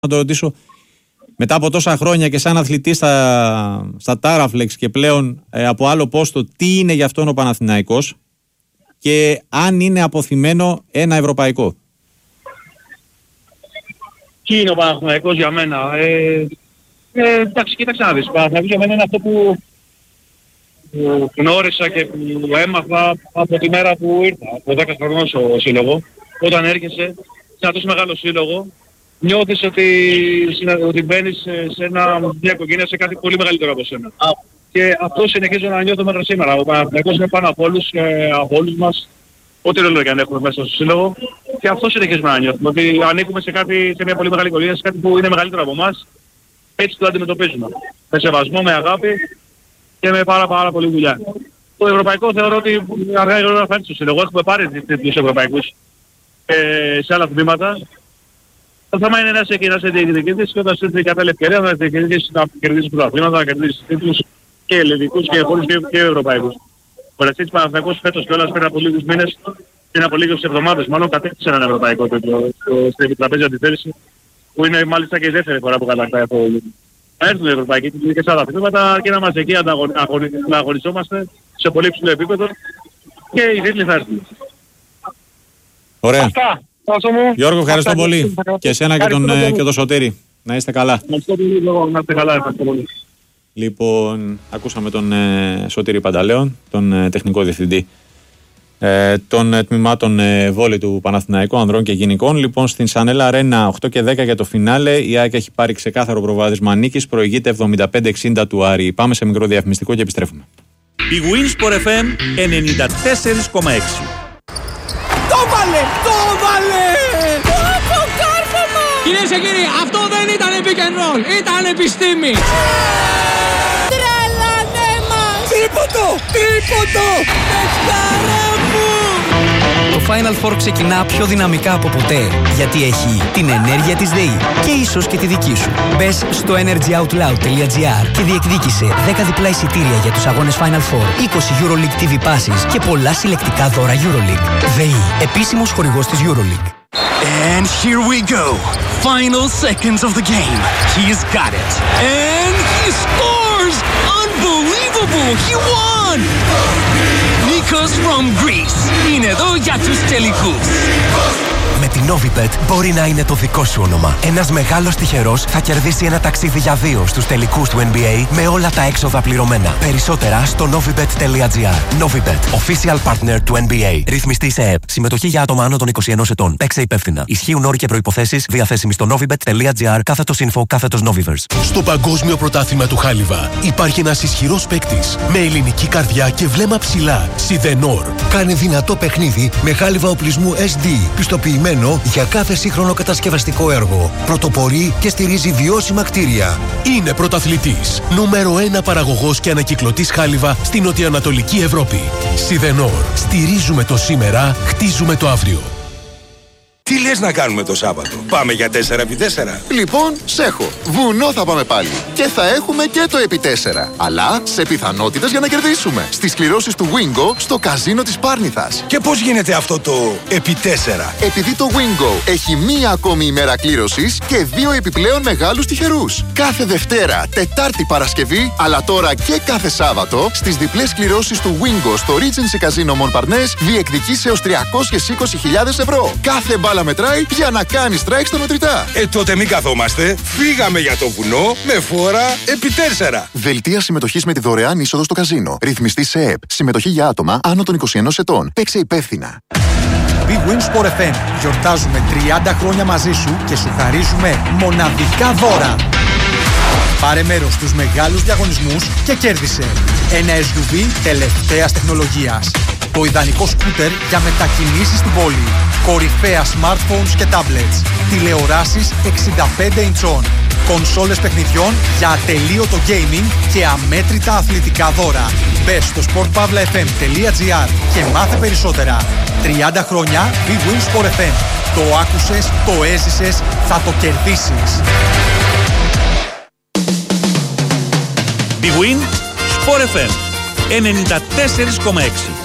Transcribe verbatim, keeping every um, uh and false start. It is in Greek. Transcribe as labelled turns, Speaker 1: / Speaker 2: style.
Speaker 1: να το ρωτήσω, μετά από τόσα χρόνια και σαν αθλητή στα, στα Τάραφλεξ και πλέον ε, από άλλο πόστο, τι είναι για αυτόν ο Παναθηναϊκός και αν είναι αποθυμένο ένα ευρωπαϊκό.
Speaker 2: Τι είναι ο Παναθηναϊκός για μένα? Ε, ε, εντάξει, κοίταξε να δεις. Ο Παναθηναϊκός για μένα είναι αυτό που, που γνώρισα και που έμαθα από τη μέρα που ήρθα, από δέκα χρονών στο σύλλογο. Όταν έρχεσαι σε ένα τόσο μεγάλο σύλλογο, νιώθεις ότι, ότι μπαίνεις σε ένα, μια οικογένεια, σε κάτι πολύ μεγαλύτερο από σένα. Και αυτό συνεχίζω να νιώθω μέχρι σήμερα. Ο Παναθηναϊκός είναι πάνω από όλους, ε, από όλους μας, ό,τι ρόλο και αν έχουμε μέσα στο σύλλογο. Και αυτό συνεχίζουμε να νιώθουμε. Ότι ανήκουμε σε, κάτι, σε μια πολύ μεγάλη οικογένεια, σε κάτι που είναι μεγαλύτερο από εμάς. Έτσι το αντιμετωπίζουμε. Με σεβασμό, με αγάπη και με πάρα πάρα πολύ δουλειά. Το ευρωπαϊκό θεωρώ ότι αργά ή γρήγορα θα έρθει στο σύλλογο. Έχουμε πάρει τους ευρωπαϊκούς ε, σε άλλα τμήματα. Το θέμα είναι να σε διεκδικήσεις και όταν σου έρθει η κατάλληλη ευκαιρία να διεκδικήσεις, να κερδίσεις πρωταθλήματα, να κερδίσεις τίτλους και ελληνικούς και χώρους και, και ευρωπαϊκούς. Ο Ρεσίτης Παναθηναϊκός φέτος κιόλας πριν από λίγους μήνες, πριν από λίγες εβδομάδες μάλλον, κατέκτησε έναν ευρωπαϊκό τίτλο στην τραπέζια αντιθέρηση, που είναι μάλιστα και η δεύτερη φορά που κατακτάει αυτό. Θα έρθουν οι ευρωπαϊκοί τίτλοι και σε άλλα τμήματα και να μας εκεί να αγωνιζόμαστε σε πολύ ψηλό επίπεδο και οι τίτλοι θα έρθουν.
Speaker 1: Ωραία.
Speaker 2: Αυτά.
Speaker 1: Γιώργο, ευχαριστώ πολύ. Και εσένα και τον, και τον Σωτήρη. Να είστε καλά.
Speaker 2: Να είστε καλά, ευχαριστώ πολύ.
Speaker 1: Λοιπόν, ακούσαμε τον ε, Σωτήρη Πανταλέον, τον ε, τεχνικό διευθυντή ε, των ε, τμήματων ε, βόλεϊ του Παναθηναϊκού ανδρών και γυναικών. Λοιπόν, στην Σανέλα Αρένα οκτώ και δέκα για το φινάλε. Η ΑΕΚ έχει πάρει ξεκάθαρο προβάδισμα νίκης. Προηγείται εβδομήντα πέντε εξήντα του Άρη. Πάμε σε μικρό διαφημιστικό και επιστρέφουμε.
Speaker 3: Η Winsport εφ εμ ενενήντα τέσσερα κόμμα έξι.
Speaker 4: Το βάλε! Το βάλε! Το κάρφωμα! Κυρίες και κύριοι, αυτό δεν ήταν pick and roll, ήταν επιστήμη! Τρελάνε μας! Τρίποντο! Τρίποντο! Πεχτάρα μου! Το Final Four ξεκινά πιο δυναμικά από ποτέ, γιατί έχει την ενέργεια της ΔΕΗ και ίσως και τη δική σου. Μπες στο energyoutloud τελεία gr και διεκδίκησε δέκα διπλά εισιτήρια για τους αγώνες Final Four, είκοσι EuroLeague τι βι Passes και πολλά συλλεκτικά δώρα EuroLeague. ΔΕΗ, επίσημος χορηγός της EuroLeague.
Speaker 5: And here we go. Final seconds of the game. He's got it. And he scores! Unbelievable! He won! Nikos from Greece. Είναι εδώ για τους τελικούς.
Speaker 6: Με την Novibet μπορεί να είναι το δικό σου όνομα. Ένας μεγάλος τυχερός θα κερδίσει ένα ταξίδι για δύο στους τελικούς του N B A με όλα τα έξοδα πληρωμένα. Περισσότερα στο novibet τελεία gr. Novibet, official partner του N B A. Ρυθμιστή σε ΕΕΠ. Συμμετοχή για άτομα άνω των είκοσι ενός ετών. Παίξε υπεύθυνα. Ισχύουν όροι και προϋποθέσεις διαθέσιμοι στο novibet τελεία gr κάθετος info κάθετος noviverse.
Speaker 7: Στο Παγκόσμιο Πρωτάθλημα του Χάλιβα υπάρχει ένας ισχυρός παίκτης με ελληνική καρδιά και βλέμμα ψηλά. Σιδενόρ.
Speaker 8: Κάνει δυνατό παιχνίδι με χάλιβα οπλισμού ες ντι, πιστοποιημένο για κάθε σύγχρονο κατασκευαστικό έργο. Πρωτοπορεί και στηρίζει βιώσιμα κτίρια.
Speaker 7: Είναι πρωταθλητής. Νούμερο ένα παραγωγός και ανακυκλωτής χάλιβα στην νοτιοανατολική Ευρώπη. Σιδενόρ. Στηρίζουμε το σήμερα, χτίζουμε το αύριο.
Speaker 9: Τι λες να κάνουμε το Σάββατο? Πάμε για τέσσερα επί τέσσερα.
Speaker 10: Λοιπόν, σ' έχω. Βουνό θα πάμε πάλι. Και θα έχουμε και το επί τέσσερα. Αλλά σε πιθανότητες για να κερδίσουμε. Στις κληρώσεις του Wingo στο καζίνο της Πάρνηθας.
Speaker 9: Και πώς γίνεται αυτό το επί τέσσερα?
Speaker 10: Επειδή το Wingo έχει μία ακόμη ημέρα κλήρωσης και δύο επιπλέον μεγάλους τυχερούς. Κάθε Δευτέρα, Τετάρτη, Παρασκευή, αλλά τώρα και κάθε Σάββατο, στις διπλές κληρώσεις του Wingo στο Regency Casino Montparnasse διεκδικείς έως τριακόσιες είκοσι χιλιάδες ευρώ. Κάθε μπάλα μετράει για να κάνει strike στα μετρητά.
Speaker 9: Ε, τότε μην καθόμαστε. Φύγαμε για το βουνό με φόρα επί τέσσερα.
Speaker 10: Δελτία συμμετοχής με τη δωρεάν είσοδο στο καζίνο. Ρυθμιστή σε ΕΕΠ. Συμμετοχή για άτομα άνω των είκοσι ενός ετών. Παίξε υπεύθυνα.
Speaker 11: Big Winsport εφ εμ. Γιορτάζουμε τριάντα χρόνια μαζί σου και σου χαρίζουμε μοναδικά δώρα. Πάρε μέρος στους μεγάλους διαγωνισμούς και κέρδισε ένα ες γιου βι τελευταίας τεχνολογίας. Το ιδανικό σκούτερ για μετακινήσεις στην πόλη. Κορυφαία smartphones και tablets. Τηλεοράσεις εξήντα πέντε ιντσών. Κονσόλες παιχνιδιών για ατελείωτο gaming και αμέτρητα αθλητικά δώρα. Μπες στο σπορτ παύλα εφ εμ τελεία gr και μάθε περισσότερα. τριάντα χρόνια Big Winsport εφ εμ. Το άκουσες, το έζησες, θα το κερδίσεις.
Speaker 3: Big Win Sport εφ εμ ενενήντα τέσσερα κόμμα έξι.